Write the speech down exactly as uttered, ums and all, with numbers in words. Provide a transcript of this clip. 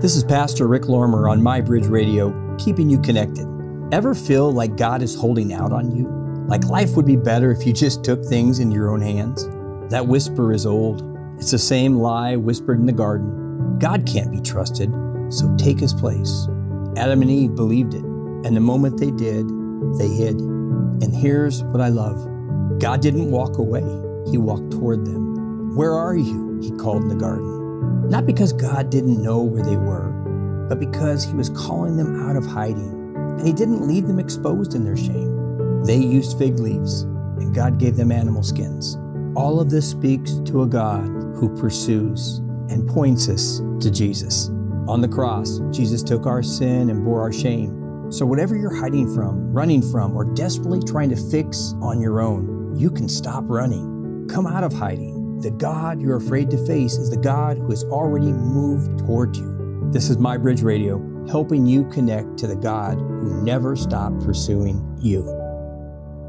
This is Pastor Rick Lorimer on My Bridge Radio, keeping you connected. Ever feel like God is holding out on you? Like life would be better if you just took things into your own hands? That whisper is old. It's the same lie whispered in the garden. God can't be trusted, so take his place. Adam and Eve believed it, and the moment they did, they hid. And here's what I love. God didn't walk away. He walked toward them. Where are you? He called in the garden. Not because God didn't know where they were, but because he was calling them out of hiding. And he didn't leave them exposed in their shame. They used fig leaves, and God gave them animal skins. All of this speaks to a God who pursues and points us to Jesus. On the cross, Jesus took our sin and bore our shame. So whatever you're hiding from, running from, or desperately trying to fix on your own, you can stop running. Come out of hiding. The God you're afraid to face is the God who has already moved toward you. This is My Bridge Radio, helping you connect to the God who never stopped pursuing you.